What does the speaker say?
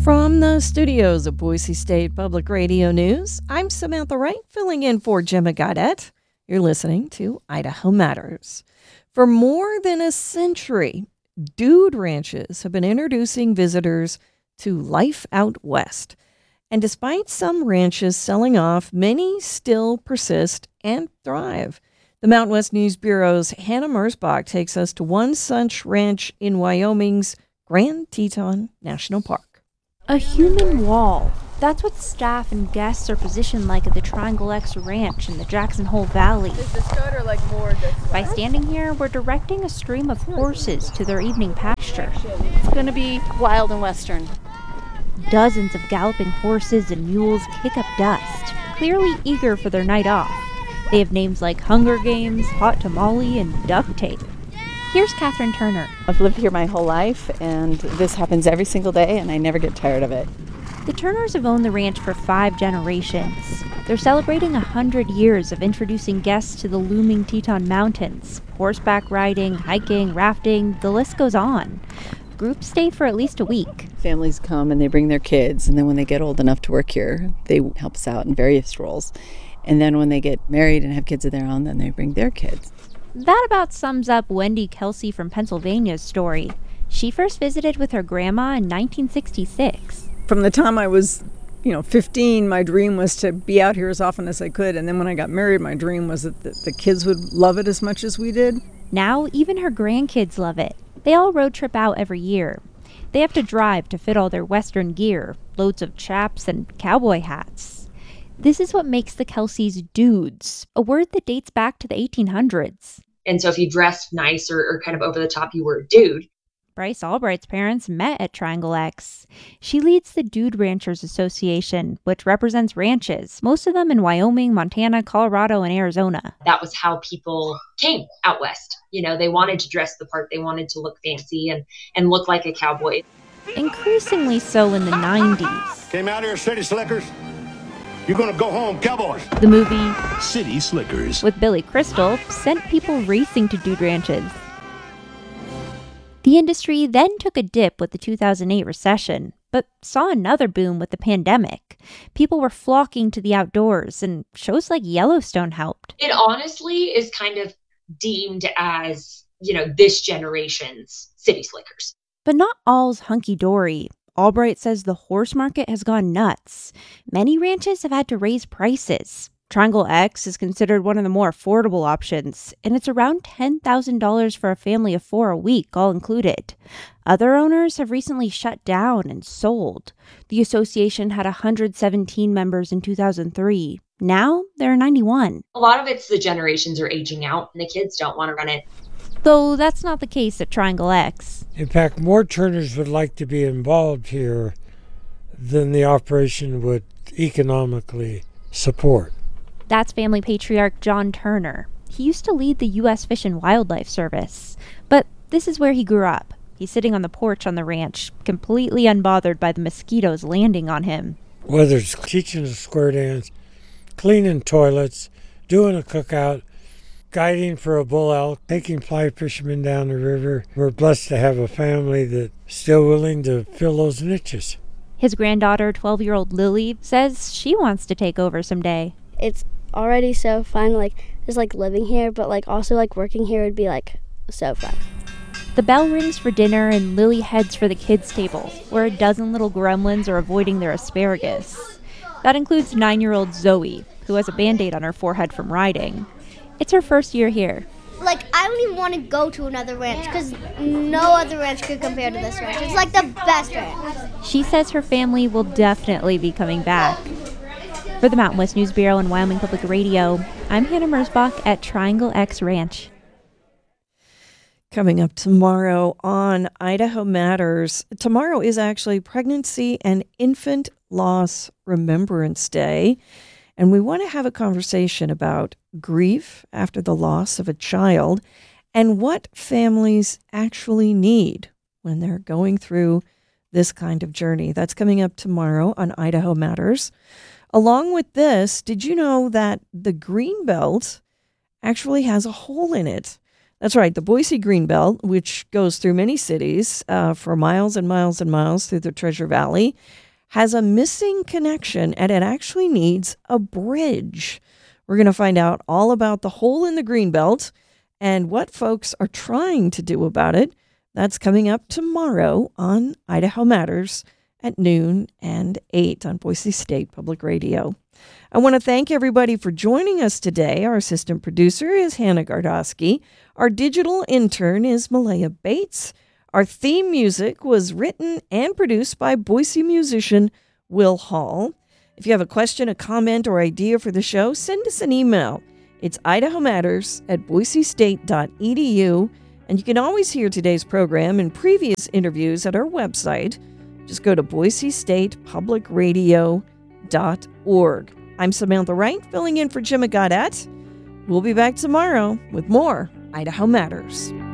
From the studios of Boise State Public Radio News, I'm Samantha Wright, filling in for Gemma Gaudette. You're listening to Idaho Matters. For more than a century, Dude Ranches have been introducing visitors to life out west. And despite some ranches selling off, many still persist and thrive. The Mountain West News Bureau's Hannah Mersbach takes us to one such ranch in Wyoming's Grand Teton National Park. A human wall. That's what staff and guests are positioned like at the Triangle X Ranch in the Jackson Hole Valley. Is this good or like more this way? By standing here, we're directing a stream of horses to their evening pasture. It's going to be wild and western. Dozens of galloping horses and mules kick up dust, clearly eager for their night off. They have names like Hunger Games, Hot Tamale, and Duct Tape. Here's Catherine Turner. I've lived here my whole life, and this happens every single day, and I never get tired of it. The Turners have owned the ranch for 5 generations. They're celebrating 100 years of introducing guests to the looming Teton Mountains. Horseback riding, hiking, rafting, the list goes on. Groups stay for at least a week. Families come and they bring their kids, and then when they get old enough to work here, they help us out in various roles. And then when they get married and have kids of their own, then they bring their kids. That about sums up Wendy Kelsey from Pennsylvania's story. She first visited with her grandma in 1966. From the time I was, 15, my dream was to be out here as often as I could. And then when I got married, my dream was that the kids would love it as much as we did. Now, even her grandkids love it. They all road trip out every year. They have to drive to fit all their Western gear, loads of chaps and cowboy hats. This is what makes the Kelseys dudes, a word that dates back to the 1800s. And so if you dressed nice or kind of over the top, you were a dude. Bryce Albright's parents met at Triangle X. She leads the Dude Ranchers Association, which represents ranches, most of them in Wyoming, Montana, Colorado, and Arizona. That was how people came out west. They wanted to dress the part. They wanted to look fancy and look like a cowboy. Increasingly so in the 90s. Came out here, City Slickers. You're going to go home, cowboys. The movie City Slickers with Billy Crystal sent people racing to dude ranches. The industry then took a dip with the 2008 recession, but saw another boom with the pandemic. People were flocking to the outdoors, and shows like Yellowstone helped. It honestly is kind of deemed as, this generation's City Slickers. But not all's hunky-dory. Albright says the horse market has gone nuts. Many ranches have had to raise prices. Triangle X is considered one of the more affordable options, and it's around $10,000 for a family of 4 a week, all included. Other owners have recently shut down and sold. The association had 117 members in 2003. Now, there are 91. A lot of it's the generations are aging out, and the kids don't want to run it. Though that's not the case at Triangle X. In fact, more Turners would like to be involved here than the operation would economically support. That's family patriarch John Turner. He used to lead the U.S. Fish and Wildlife Service. But this is where he grew up. He's sitting on the porch on the ranch, completely unbothered by the mosquitoes landing on him. Whether it's teaching a square dance, cleaning toilets, doing a cookout, guiding for a bull elk, taking fly fishermen down the river. We're blessed to have a family that's still willing to fill those niches. His granddaughter, 12-year-old Lily, says she wants to take over someday. It's already so fun, just living here, but also working here would be so fun. The bell rings for dinner and Lily heads for the kids' table, where a dozen little gremlins are avoiding their asparagus. That includes 9-year-old Zoe, who has a Band-Aid on her forehead from riding. It's her first year here. I don't even want to go to another ranch because no other ranch could compare to this ranch. It's the best ranch. She says her family will definitely be coming back. For the Mountain West News Bureau and Wyoming Public Radio, I'm Hannah Mersbach at Triangle X Ranch. Coming up tomorrow on Idaho Matters. Tomorrow is actually Pregnancy and Infant Loss Remembrance Day. And we want to have a conversation about grief after the loss of a child and what families actually need when they're going through this kind of journey. That's coming up tomorrow on Idaho Matters. Along with this, did you know that the Greenbelt actually has a hole in it? That's right. The Boise Greenbelt, which goes through many cities for miles and miles and miles through the Treasure Valley, has a missing connection, and it actually needs a bridge. We're going to find out all about the hole in the Greenbelt and what folks are trying to do about it. That's coming up tomorrow on Idaho Matters at noon and 8 on Boise State Public Radio. I want to thank everybody for joining us today. Our assistant producer is Hannah Gardosky. Our digital intern is Malaya Bates. Our theme music was written and produced by Boise musician Will Hall. If you have a question, a comment, or idea for the show, send us an email. It's idahomatters@boisestate.edu. And you can always hear today's program and previous interviews at our website. Just go to boisestatepublicradio.org. I'm Samantha Wright, filling in for Jim Gaudette. We'll be back tomorrow with more Idaho Matters.